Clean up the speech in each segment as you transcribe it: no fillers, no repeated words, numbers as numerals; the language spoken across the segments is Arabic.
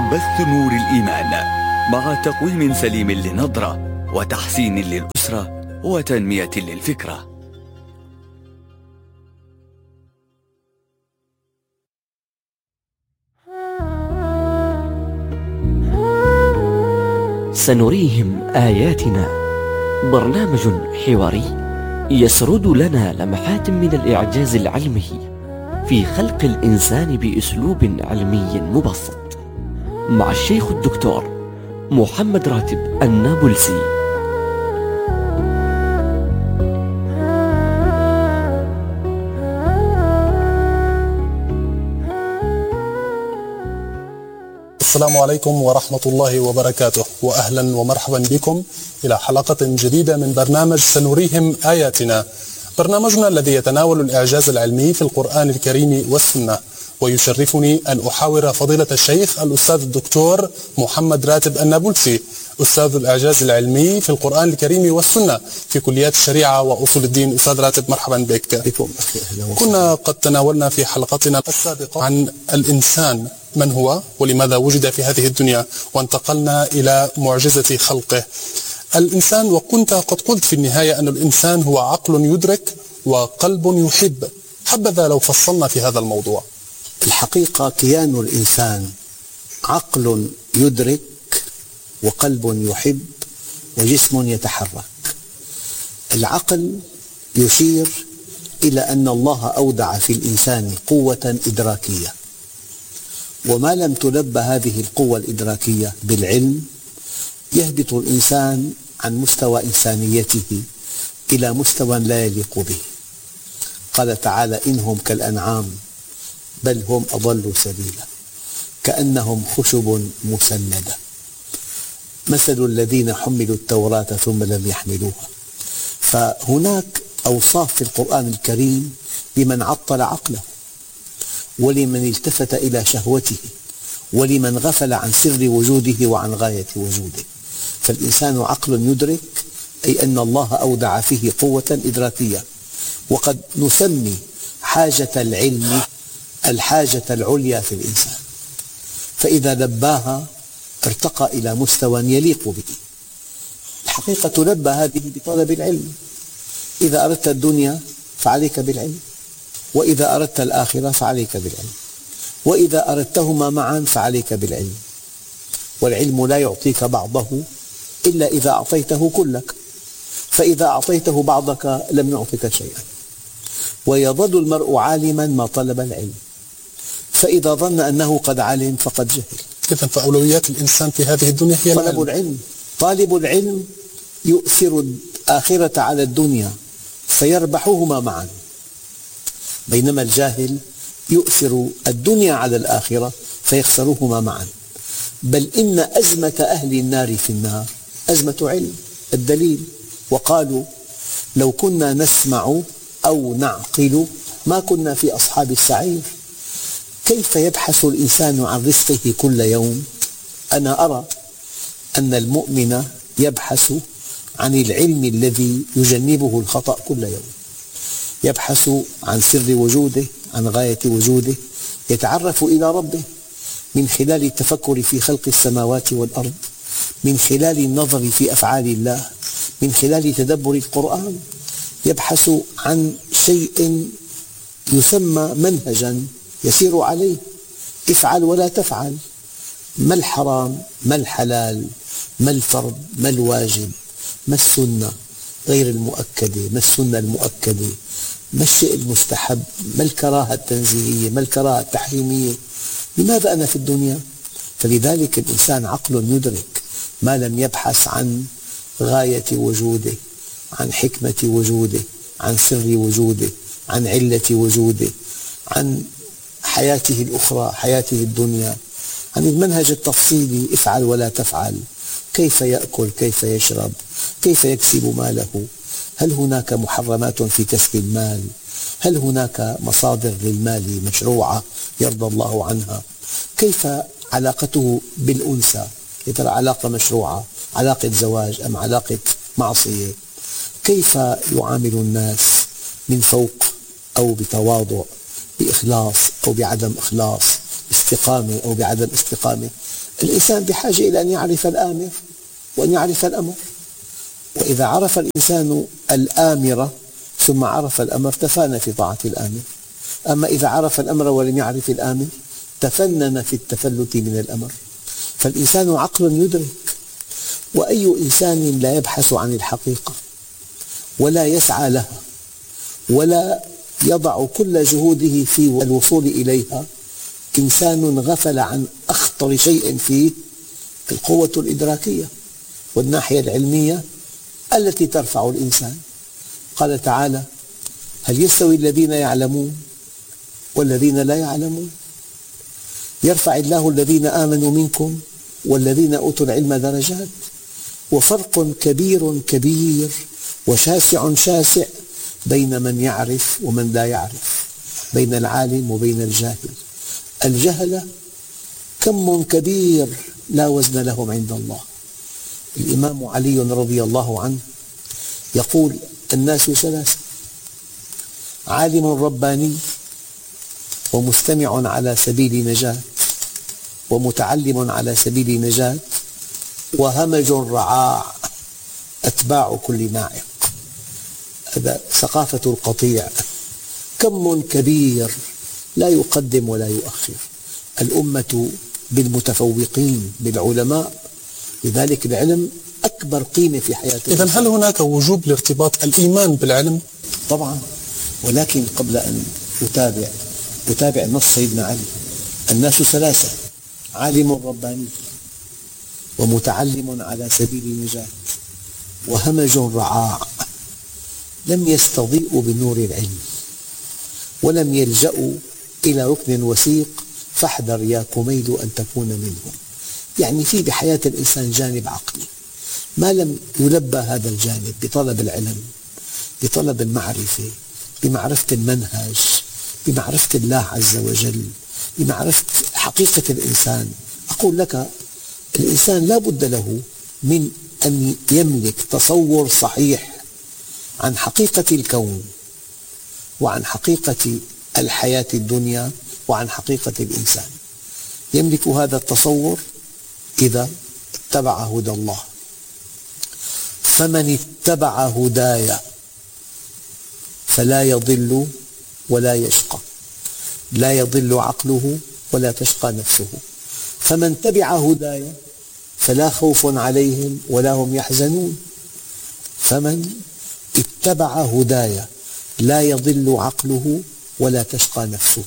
بث نور الإيمان مع تقويم سليم للنظرة وتحسين للأسرة وتنمية للفكرة. سنريهم آياتنا، برنامج حواري يسرد لنا لمحات من الإعجاز العلمي في خلق الإنسان بأسلوب علمي مبسط، مع الشيخ الدكتور محمد راتب النابلسي. السلام عليكم ورحمة الله وبركاته، وأهلا ومرحبا بكم إلى حلقة جديدة من برنامج سنريهم آياتنا، برنامجنا الذي يتناول الإعجاز العلمي في القرآن الكريم والسنة. ويشرفني أن أحاور فضيلة الشيخ الأستاذ الدكتور محمد راتب النابلسي، أستاذ الإعجاز العلمي في القرآن الكريم والسنة في كليات الشريعة وأصول الدين. أستاذ راتب، مرحبا بك. كنا قد تناولنا في حلقتنا السابقة عن الإنسان، من هو ولماذا وجد في هذه الدنيا، وانتقلنا إلى معجزة خلقه الإنسان. وكنت قد قلت في النهاية أن الإنسان هو عقل يدرك وقلب يحب. حبذا لو فصلنا في هذا الموضوع. الحقيقة كيان الإنسان عقل يدرك وقلب يحب وجسم يتحرك. العقل يشير إلى أن الله أودع في الإنسان قوة إدراكية، وما لم تلب هذه القوة الإدراكية بالعلم يهبط الإنسان عن مستوى إنسانيته إلى مستوى لا يليق به. قال تعالى: إنهم كالأنعام بل هم أضل سبيلا كأنهم خشب مسندة مثل الذين حملوا التوراة ثم لم يحملوها. فهناك أوصاف في القرآن الكريم لمن عطل عقله، ولمن التفت إلى شهوته، ولمن غفل عن سر وجوده وعن غاية وجوده. فالإنسان عقل يدرك، أي أن الله أودع فيه قوة إدراكية. وقد نسمي حاجة العلم الحاجة العليا في الإنسان، فإذا لباها ارتقى إلى مستوى يليق به. الحقيقة تلبى هذه بطلب العلم. إذا أردت الدنيا فعليك بالعلم، وإذا أردت الآخرة فعليك بالعلم، وإذا أردتهما معا فعليك بالعلم. والعلم لا يعطيك بعضه إلا إذا أعطيته كلك، فإذا أعطيته بعضك لم يعطك شيئا. ويظل المرء عالما ما طلب العلم، فإذا ظن أنه قد علم فقد جهل. إذن فأولويات الإنسان في هذه الدنيا هي طلب العلم. طالب العلم يؤثر الآخرة على الدنيا فيربحهما معا، بينما الجاهل يؤثر الدنيا على الآخرة فيخسرهما معا. بل إن أزمة أهل النار في النار أزمة علم. الدليل: وقالوا لو كنا نسمع أو نعقل ما كنا في أصحاب السعير. كيف يبحث الإنسان عن رزقه كل يوم؟ أنا أرى أن المؤمن يبحث عن العلم الذي يجنبه الخطأ كل يوم، يبحث عن سر وجوده، عن غاية وجوده، يتعرف إلى ربه من خلال التفكر في خلق السماوات والأرض، من خلال النظر في أفعال الله، من خلال تدبر القرآن. يبحث عن شيء يسمى منهجا يسير عليه. افعل ولا تفعل، ما الحرام، ما الحلال، ما الفرض، ما الواجب، ما السنة غير المؤكدة، ما السنة المؤكدة، ما الشيء المستحب، ما الكراهة التنزيهية، ما الكراهة التحريمية. لماذا أنا في الدنيا؟ فلذلك الإنسان عقل يدرك ما لم يبحث عن غاية وجوده، عن حكمة وجوده، عن سر وجوده، عن علة وجوده، عن حياته الأخرى، حياته الدنيا، عن المنهج التفصيلي: افعل ولا تفعل، كيف يأكل، كيف يشرب، كيف يكسب ماله، هل هناك محرمات في كسب المال، هل هناك مصادر للمال مشروعة يرضى الله عنها، كيف علاقته بالأنثى، يا ترى علاقة مشروعة، علاقة زواج أم علاقة معصية، كيف يعامل الناس من فوق أو بتواضع، بإخلاص أو بعدم إخلاص، استقامة أو بعدم استقامة. الإنسان بحاجة إلى أن يعرف الآمر وأن يعرف الأمر، وإذا عرف الإنسان الآمر ثم عرف الأمر تفانى في طاعة الآمر. أما إذا عرف الأمر ولم يعرف الآمر تفنن في التفلت من الأمر. فالإنسان عقل يدرك، وأي إنسان لا يبحث عن الحقيقة ولا يسعى لها ولا يضع كل جهوده في الوصول إليها إنسان غفل عن أخطر شيء فيه، القوة الإدراكية والناحية العلمية التي ترفع الإنسان. قال تعالى: هل يستوي الذين يعلمون والذين لا يعلمون؟ يرفع الله الذين آمنوا منكم والذين أوتوا العلم درجات. وفرق كبير كبير وشاسع شاسع بين من يعرف ومن لا يعرف، بين العالم وبين الجاهل. الجهلة كم كبير لا وزن لهم عند الله. الإمام علي رضي الله عنه يقول: الناس ثلاثة: عالم رباني، ومستمع على سبيل نجاة، ومتعلم على سبيل نجاة، وهمج رعاع أتباع كل ناعق. هذا ثقافة القطيع. كم كبير لا يقدم ولا يؤخر. الأمة بالمتفوقين بالعلماء، لذلك العلم أكبر قيمة في حياة الإنسان. إذن هل هناك وجوب لارتباط الإيمان بالعلم؟ طبعا، ولكن قبل أن أتابع نص سيدنا علي: الناس ثلاثة: عالم رباني، ومتعلم على سبيل نجاة، وهمج رعاع. لم يستضيئوا بنور العلم ولم يلجأوا إلى ركن وثيق، فاحذر يا كميل أن تكون منهم. يعني في بحياة الإنسان جانب عقلي، ما لم يلبى هذا الجانب بطلب العلم، بطلب المعرفة، بمعرفة المنهج، بمعرفة الله عز وجل، بمعرفة حقيقة الإنسان. أقول لك الإنسان لا بد له من أن يملك تصور صحيح عن حقيقة الكون وعن حقيقة الحياة الدنيا وعن حقيقة الإنسان. يملك هذا التصور إذا اتبع هدى الله. فمن اتبع هداي فلا يضل ولا يشقى، لا يضل عقله ولا تشقى نفسه. فمن تبع هداي فلا خوف عليهم ولا هم يحزنون. فمن اتبع هداي لا يضل عقله ولا تشقى نفسه.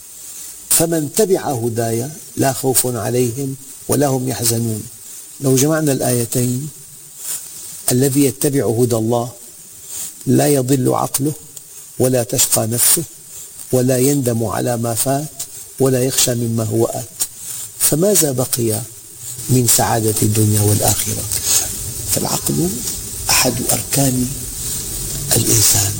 فمن تبع هداي لا خوف عليهم ولا هم يحزنون. لو جمعنا الآيتين: الذي يتبع هدى الله لا يضل عقله ولا تشقى نفسه ولا يندم على ما فات ولا يخشى مما هو آت، فماذا بقي من سعادة الدنيا والآخرة؟ فالعقل أحد أركان الإنسان،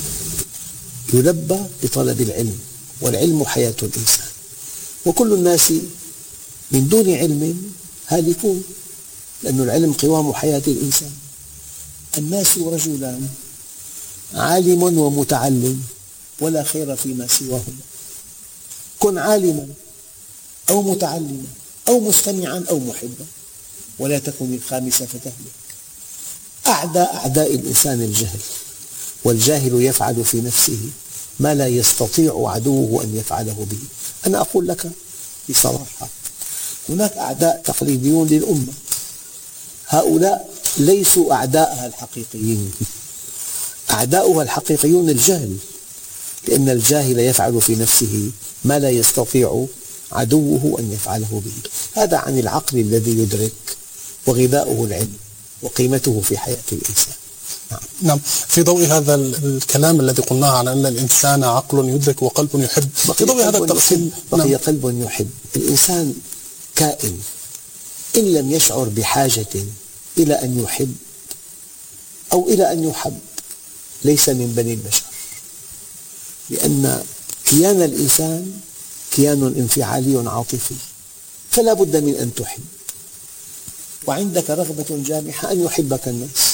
يلبى بطلب العلم، والعلم حياة الإنسان. وكل الناس من دون علم هالكون، لأن العلم قوام حياة الإنسان. الناس رجلان: عالم ومتعلم، ولا خير فيما سواهما. كن عالما أو متعلما أو مستمعا أو محبا، ولا تكن الخامسة فتهلك. أعداء الإنسان الجهل، والجاهل يفعل في نفسه ما لا يستطيع عدوه أن يفعله به. أنا أقول لك بصراحة: هناك أعداء تقليديون للأمة، هؤلاء ليسوا أعداءها الحقيقيين. أعداؤها الحقيقيون الجهل، لأن الجاهل يفعل في نفسه ما لا يستطيع عدوه أن يفعله به. هذا عن العقل الذي يدرك، وغذاؤه العلم، وقيمته في حياة الإنسان. نعم. في ضوء هذا الكلام الذي قلناه على أن الإنسان عقل يدرك وقلب يحب، في ضوء هذا التقسيم بقي قلب يحب. الإنسان كائن إن لم يشعر بحاجة إلى أن يحب أو إلى أن يحب ليس من بني البشر، لأن كيان الإنسان كيان انفعالي عاطفي، فلا بد من أن تحب. وعندك رغبة جامحة أن يحبك الناس،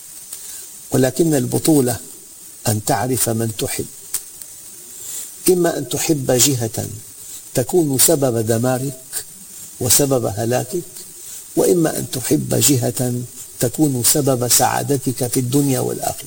ولكن البطولة أن تعرف من تحب. إما أن تحب جهة تكون سبب دمارك وسبب هلاكك، وإما أن تحب جهة تكون سبب سعادتك في الدنيا والآخرة.